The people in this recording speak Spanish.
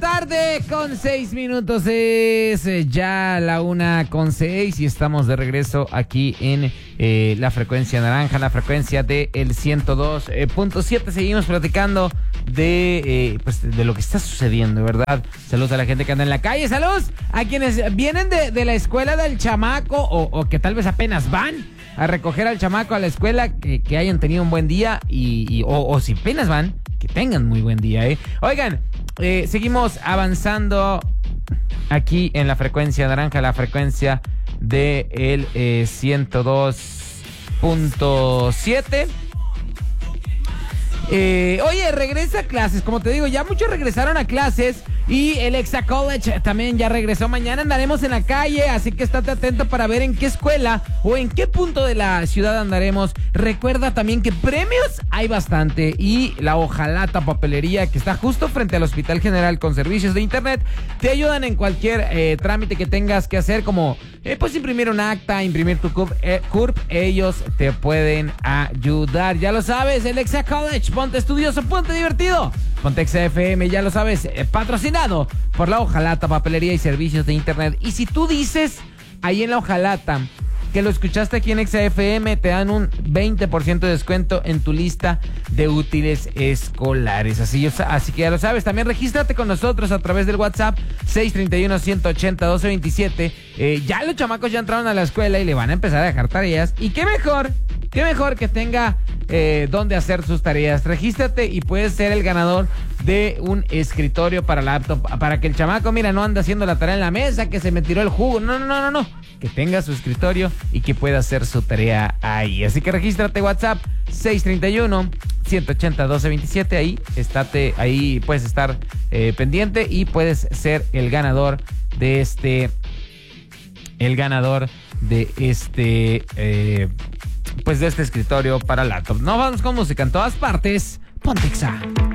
tarde con 6 minutos. Es ya la 1:06 y estamos de regreso aquí en la frecuencia naranja, la frecuencia del 102.7. Seguimos platicando de lo que está sucediendo, ¿verdad? Saludos a la gente que anda en la calle. Saludos a quienes vienen de la escuela del chamaco o que tal vez apenas van a recoger al chamaco a la escuela, que hayan tenido un buen día o si apenas van, que tengan muy buen día, ¿eh? Oigan, seguimos avanzando aquí en la frecuencia naranja, la frecuencia del 102.7. Oye, regresa a clases, como te digo, ya muchos regresaron a clases y el Exa College también ya regresó. Mañana andaremos en la calle, así que estate atento para ver en qué escuela o en qué punto de la ciudad andaremos. Recuerda también que premios hay bastante y la Hojalata Papelería, que está justo frente al Hospital General con servicios de internet, te ayudan en cualquier trámite que tengas que hacer, como pues imprimir un acta, imprimir tu CURP, ellos te pueden ayudar. Ya lo sabes, el Exa College, ponte estudioso, ponte divertido. Ponte Exa FM, ya lo sabes, patrocinado por la Hojalata Papelería y Servicios de Internet. Y si tú dices ahí en la Hojalata que lo escuchaste aquí en Exa FM, te dan un 20% de descuento en tu lista de útiles escolares. Así que ya lo sabes. También regístrate con nosotros a través del WhatsApp 631-180-1227. Ya los chamacos ya entraron a la escuela y le van a empezar a dejar tareas. Y qué mejor que tenga donde hacer sus tareas. Regístrate y puedes ser el ganador de un escritorio para laptop, para que el chamaco, mira, no anda haciendo la tarea en la mesa, que se me tiró el jugo. No. Que tenga su escritorio y que pueda hacer su tarea ahí. Así que regístrate, WhatsApp 631-180-1227. Ahí puedes estar pendiente y puedes ser el ganador de este escritorio para laptop. No, vamos con música en todas partes. Ponte Exa.